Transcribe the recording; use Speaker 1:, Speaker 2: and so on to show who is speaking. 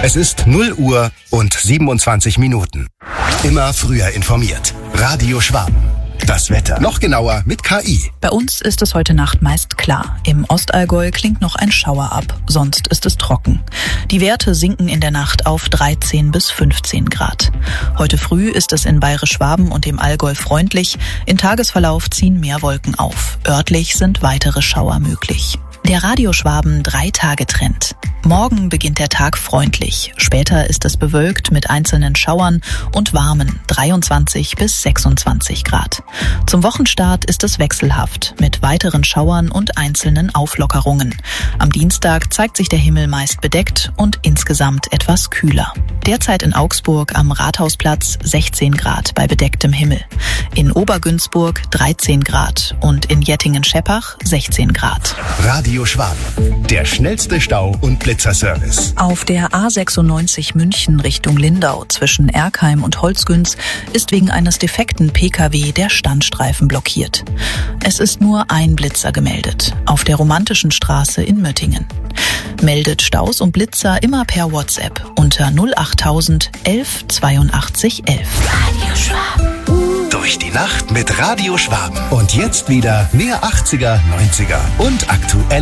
Speaker 1: Es ist 0 Uhr und 27 Minuten. Immer früher informiert. Radio Schwaben. Das Wetter. Noch genauer mit KI.
Speaker 2: Bei uns ist es heute Nacht meist klar. Im Ostallgäu klingt noch ein Schauer ab, sonst ist es trocken. Die Werte sinken in der Nacht auf 13 bis 15 Grad. Heute früh ist es in Bayerisch-Schwaben und dem Allgäu freundlich. Im Tagesverlauf ziehen mehr Wolken auf. Örtlich sind weitere Schauer möglich. Der Radio Schwaben 3-Tage-Trend. Morgen beginnt der Tag freundlich. Später ist es bewölkt mit einzelnen Schauern und warmen 23 bis 26 Grad. Zum Wochenstart ist es wechselhaft mit weiteren Schauern und einzelnen Auflockerungen. Am Dienstag zeigt sich der Himmel meist bedeckt und insgesamt etwas kühler. Derzeit in Augsburg am Rathausplatz 16 Grad bei bedecktem Himmel. In Obergünzburg 13 Grad und in Jettingen-Scheppach 16 Grad.
Speaker 1: Radio Schwaben. Der schnellste Stau- und Blitzerservice.
Speaker 2: Auf der A96 München Richtung Lindau zwischen Erkheim und Holzgünz ist wegen eines defekten Pkw der Standstreifen blockiert. Es ist nur ein Blitzer gemeldet. Auf der Romantischen Straße in Möttingen. Meldet Staus und Blitzer immer per WhatsApp unter 08000 11 82 11.
Speaker 1: Radio Schwaben. Durch die Nacht mit Radio Schwaben. Und jetzt wieder mehr 80er, 90er und aktuell.